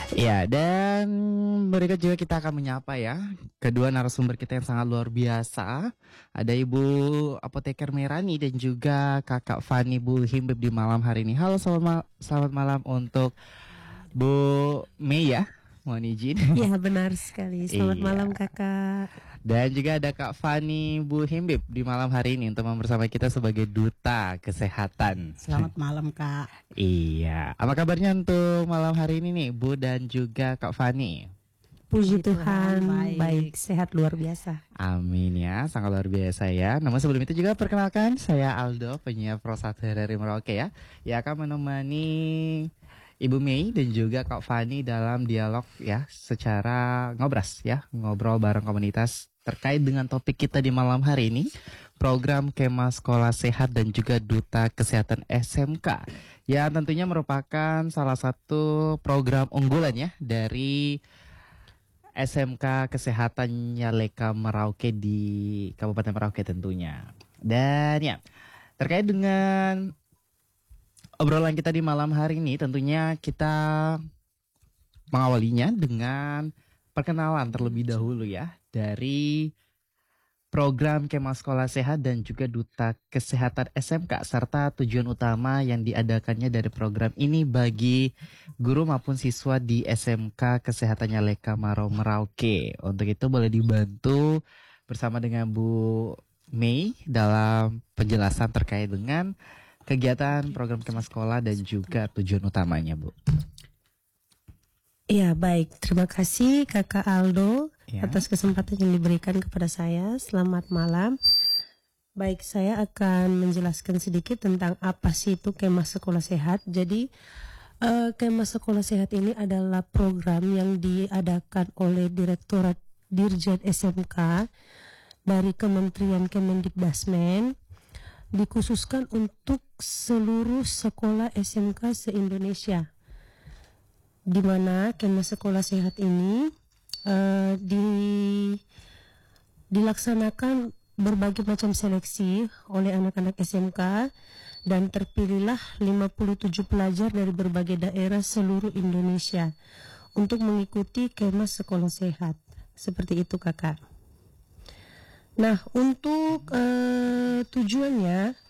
Ya, dan berikut juga kita akan menyapa ya kedua narasumber kita yang sangat luar biasa. Ada Ibu Apoteker Merani dan juga Kakak Fani Bu Himbib di malam hari ini. Halo, selamat malam untuk Bu Mei ya. Mohon izin. Ya, benar sekali. Selamat Iya. malam, Kakak. Dan juga ada Kak Fani Bu Himbib di malam hari ini untuk bersama kita sebagai Duta Kesehatan. Selamat malam, Kak. Iya. Apa kabarnya untuk malam hari ini nih Bu dan juga Kak Fani? Puji Puji Tuhan, Tuhan, baik, sehat luar biasa. Amin ya, sangat luar biasa ya. Namun sebelum itu juga perkenalkan, saya Aldo, penyiar Pro 1 dari Merauke ya. Ya akan menemani Ibu Mei dan juga Kak Fani dalam dialog ya, secara ngobras ya, ngobrol bareng komunitas terkait dengan topik kita di malam hari ini, program Kema Sekolah Sehat dan juga Duta Kesehatan SMK. Ya tentunya merupakan salah satu program unggulan ya dari SMK Kesehatannya Leka Merauke di Kabupaten Merauke tentunya. Dan ya, terkait dengan obrolan kita di malam hari ini, tentunya kita mengawalinya dengan perkenalan terlebih dahulu ya dari program Kema Sekolah Sehat dan juga Duta Kesehatan SMK serta tujuan utama yang diadakannya dari program ini bagi guru maupun siswa di SMK Kesehatannya Leka Merauke. Untuk itu boleh dibantu bersama dengan Bu Mei dalam penjelasan terkait dengan kegiatan program Kema Sekolah dan juga tujuan utamanya, Bu. Ya, baik. Terima kasih Kakak Aldo Ya. atas kesempatan yang diberikan kepada saya. Selamat malam. Baik, saya akan menjelaskan sedikit tentang apa sih itu Kema Sekolah Sehat. Jadi, Kema Sekolah Sehat ini adalah program yang diadakan oleh Direktorat Dirjen SMK dari Kementerian Kemendikbudmen, dikhususkan untuk seluruh sekolah SMK se-Indonesia, di mana Kema Sekolah Sehat ini dilaksanakan berbagai macam seleksi oleh anak-anak SMK dan terpilihlah 57 pelajar dari berbagai daerah seluruh Indonesia untuk mengikuti Kema Sekolah Sehat. Seperti itu, Kakak. Nah, untuk tujuannya